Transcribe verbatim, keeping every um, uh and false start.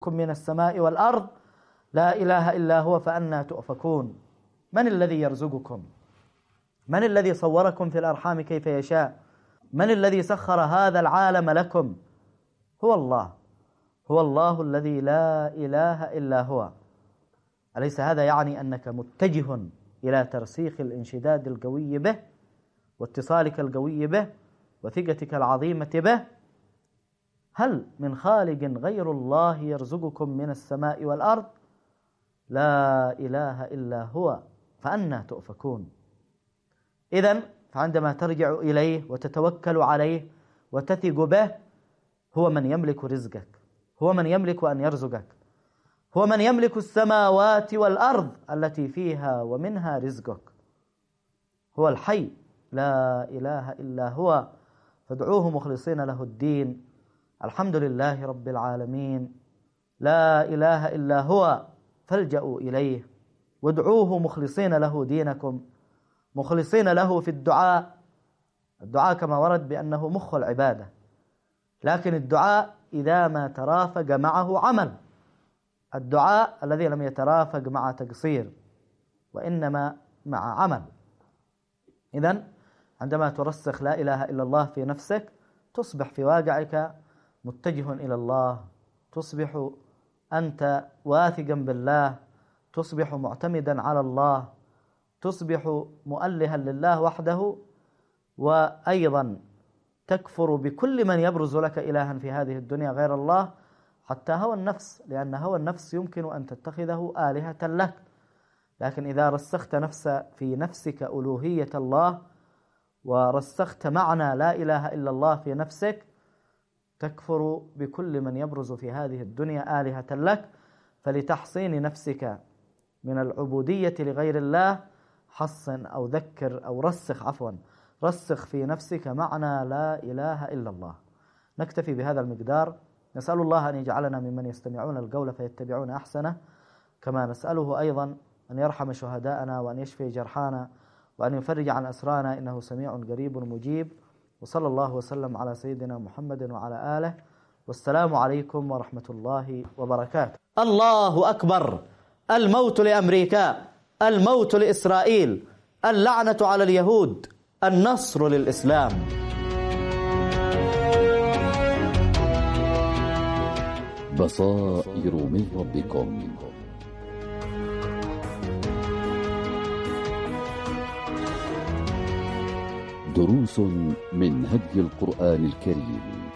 يرزقكم من السماء والأرض لا إله إلا هو فأنى تؤفكون. من الذي يرزقكم؟ من الذي صوركم في الأرحام كيف يشاء؟ من الذي سخر هذا العالم لكم؟ هو الله، هو الله الذي لا إله إلا هو. أليس هذا يعني أنك متجه إلى ترسيخ الانشداد القوي به واتصالك القوي به وثقتك العظيمة به؟ هل من خالق غير الله يرزقكم من السماء والأرض؟ لا إله إلا هو فأنى تؤفكون. إذن فعندما ترجع إليه وتتوكل عليه وتثق به، هو من يملك رزقك، هو من يملك أن يرزقك، هو من يملك السماوات والأرض التي فيها ومنها رزقك. هو الحي لا إله إلا هو، فادعوه مخلصين له الدين. الحمد لله رب العالمين، لا إله إلا هو، فالجأوا إليه وادعوه مخلصين له دينكم، مخلصين له في الدعاء. الدعاء كما ورد بأنه مخ العبادة، لكن الدعاء إذا ما ترافق معه عمل، الدعاء الذي لم يترافق مع تقصير وإنما مع عمل. إذن عندما ترسخ لا إله إلا الله في نفسك تصبح في واقعك متجه إلى الله، تصبح أنت واثقا بالله، تصبح معتمدا على الله، تصبح مؤلها لله وحده، وأيضا تكفر بكل من يبرز لك إلها في هذه الدنيا غير الله، حتى هوى النفس، لأن هوى النفس يمكن أن تتخذه آلهة لك. لكن إذا رسخت نفس في نفسك ألوهية الله ورسخت معنى لا إله إلا الله في نفسك، تكفر بكل من يبرز في هذه الدنيا آلهة لك. فلتحصين نفسك من العبودية لغير الله حصن أو ذكر أو رسخ عفوا رسخ في نفسك معنى لا إله إلا الله. نكتفي بهذا المقدار. نسأل الله أن يجعلنا ممن يستمعون القول فيتبعون أحسنه، كما نسأله أيضا أن يرحم شهداءنا وأن يشفي جرحانا وأن يفرج عن أسرانا، إنه سميع قريب مجيب. وصلى الله وسلم على سيدنا محمد وعلى آله، والسلام عليكم ورحمة الله وبركاته. الله أكبر. الموت لأمريكا، الموت لإسرائيل، اللعنة على اليهود، النصر للإسلام. بصائر من ربكم. دروس من هدي القرآن الكريم.